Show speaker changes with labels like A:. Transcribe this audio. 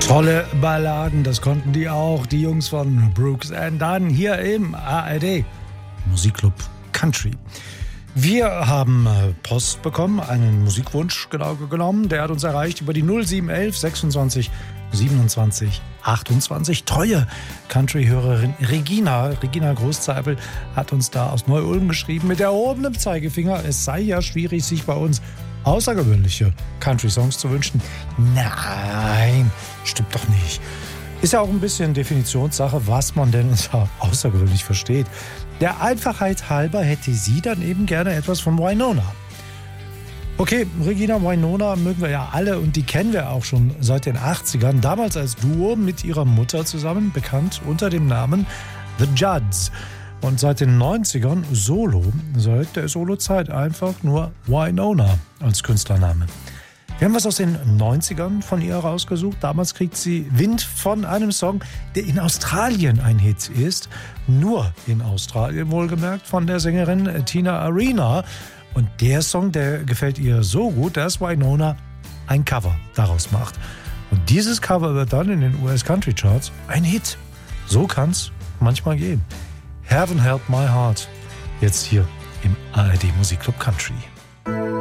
A: Tolle Balladen, das konnten die auch, die Jungs von Brooks and Dunn hier im ARD Musikclub Country. Wir haben Post bekommen, einen Musikwunsch genau genommen, der hat uns erreicht über die 0711 26 27 28. Treue Country-Hörerin Regina Großzeipel hat uns da aus Neu-Ulm geschrieben, mit erhobenem Zeigefinger, es sei ja schwierig, sich bei uns außergewöhnliche Country-Songs zu wünschen. Nein, stimmt doch nicht. Ist ja auch ein bisschen Definitionssache, was man denn unter außergewöhnlich versteht. Der Einfachheit halber hätte sie dann eben gerne etwas von Wynonna. Okay, Regina, Wynonna mögen wir ja alle und die kennen wir auch schon seit den 80ern. Damals als Duo mit ihrer Mutter zusammen, bekannt unter dem Namen The Judds. Und seit den 90ern Solo, seit der Solozeit einfach nur Wynonna als Künstlername. Wir haben was aus den 90ern von ihr rausgesucht. Damals kriegt sie Wind von einem Song, der in Australien ein Hit ist. Nur in Australien wohlgemerkt, von der Sängerin Tina Arena. Und der Song, der gefällt ihr so gut, dass Wynonna ein Cover daraus macht. Und dieses Cover wird dann in den US Country Charts ein Hit. So kann's manchmal gehen. Heaven Help My Heart. Jetzt hier im ARD Musikclub Country.